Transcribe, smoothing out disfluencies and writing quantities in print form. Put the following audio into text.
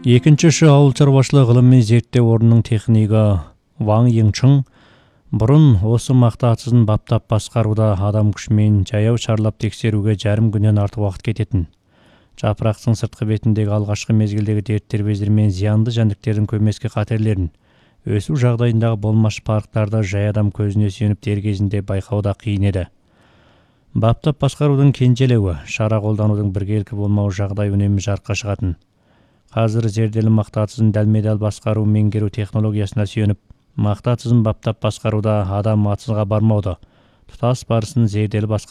Екінші ауыл шаруашылығы ғылыми зерттеу орнының технигі Ваң Йыңчың бұрын осы мақтасызын баптап басқаруда адам күшімен жаяу шарлап тексеруге жарым күннен артық уақыт кететін. Жапырақтың сыртқы бетіндегі алғашқы мезгілдегі дерттер бездермен зиянды жәндіктердің көмескі қатерлерін, өсу жағдайындағы болмашы парықтарды жай адам көзіне сүйеніп дер кезінде байқауда қиын еді. Баптап басқарудың кенжелеуі, шара қолданудың біркелкі болмауы жағдай үнемі жарыққа шығатын. Қазір зерделі мақтасызын дәлме-дәл басқару меңгеру технологиясына сүйеніп, мақтасызын баптап басқаруда адам атсызға бармауды, тұтас барысын зерделі басқару